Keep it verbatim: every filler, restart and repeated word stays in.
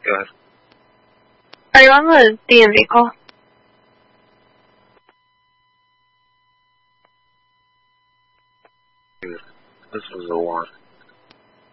Go ahead. Are you on the D M V call? This was a one.